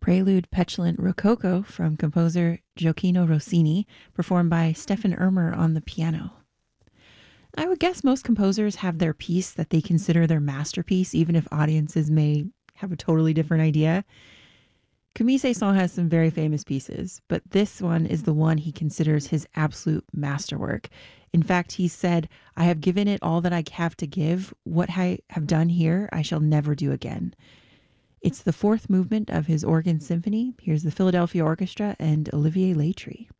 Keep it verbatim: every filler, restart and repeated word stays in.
Prelude Petulant Rococo from composer Gioacchino Rossini, performed by Stefan Irmer on the piano. I would guess most composers have their piece that they consider their masterpiece, even if audiences may have a totally different idea. Camille Saint-Saëns has some very famous pieces, but this one is the one he considers his absolute masterwork. In fact, he said, "I have given it all that I have to give. What I have done here, I shall never do again." It's the fourth movement of his organ symphony. Here's the Philadelphia Orchestra and Olivier Latry.